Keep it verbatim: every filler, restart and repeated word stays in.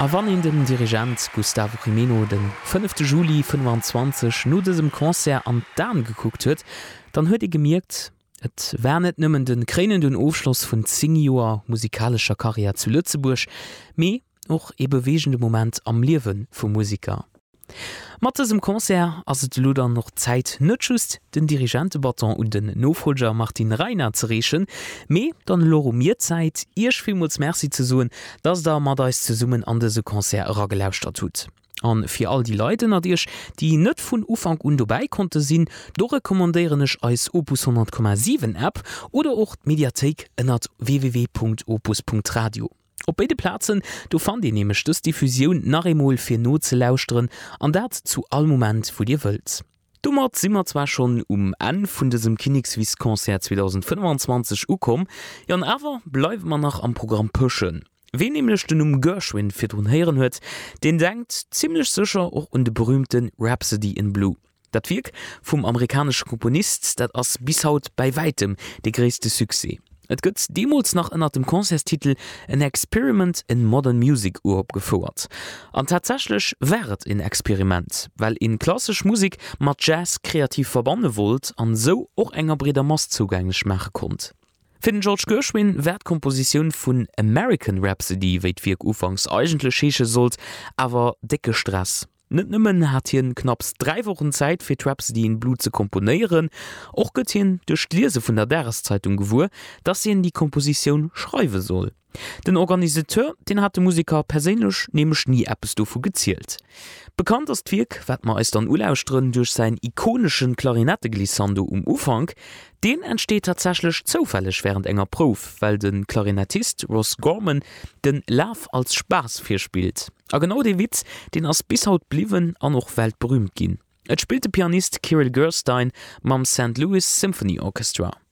A wann in dem Dirigent Gustavo Jimeno den fünften Juli fünfundzwanzig no diesem Konzert an Dan geguckt huet, dann huet er gemerkt, et wär net nëmmen den kränenden Aufschluss vun zehn Joer musikalischer Karriere zu Lützeburg, méi och e bewegende Moment am Liewen vum Musiker. Mat diesem Konzert ass et Luder noch Zeit net just den Dirigentebaton und den Nofolger Martin Reiner ze rechen, méi dann loro mir Zeit Isch vielmals Merci zu suchen, dass da mat da zu summen an dese Konzert ragelauscht tut. An fir all die Leute natierch, die net vun Ufang und dabei konnte sinn, do rekommandierenech als Opus hundert Komma sieben App oder auch d Mediathek ënnert w w w punkt opus punkt radio. Op beide Plazen du fand die nämlich das Diffusion nachemol fir Not ze lauschteren an dat zu all Moment wo dir wëlt. Dummer simmer zwar schon um an vun diesem Kinigswies-Konzert zwanzig fünfundzwanzig ukom, jan awer bleif man noch am Programm puschen. Wen nämlich den um Gershwin fir hun heieren huet, den denkt ziemlich sicher auch um de berühmten Rhapsody in Blue. Dat Wirk vum amerikanischen Komponist, dat ass bis haut bei weitem de gréste Succès. Et gëtt demos nach ënner dem Konzerttitel An Experiment in Modern Music urop gefoert. An tatsächlich wäret in Experiment, weil in klassisch Musik mat Jazz kreativ verbande wollt an so och enger Breder Mass zugänglich mache konnt. Für den George Gershwin wär d'Komposition vun American Rhapsody wéit Wirk ufangs eigentlich scheche sollt, aber dicke Stress. Net nëmmen hat hien knapps drei Wochen Zeit fir Rhapsody in Blut ze komponieren, och gëtt hien duch d'Liese vun der Däreszeitung gewur, dat hien die Komposition schreiwe soll. Den Organisateur, den hat de Musiker perélech nemech nie Appes dofu gezielt. Bekannt as d'Wirk, wat ma es dann ulaustrnnen duch sein ikonischen Klarinetteglissando um Ufang, den entsteht tatsächlich zufällig während enger Prof, weil den Klarinettist Ross Gorman den Love als Spaß firspielt. A genau de Witz, den ass bis haut bliwen an noch weltberühmt ginn. Et spielte Pianist Kirill Gerstein mam Saint Louis Symphony Orchestra.